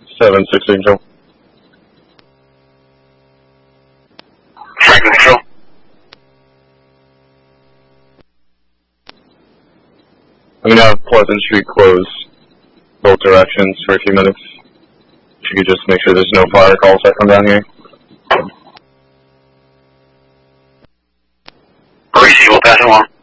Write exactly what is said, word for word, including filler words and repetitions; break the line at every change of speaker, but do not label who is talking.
seven six Angel.
Franklin Control.
I'm going to have Pleasant Street close both directions for a few minutes. If you could just make sure there's no fire calls that come down here.
Receive, we'll pass it along.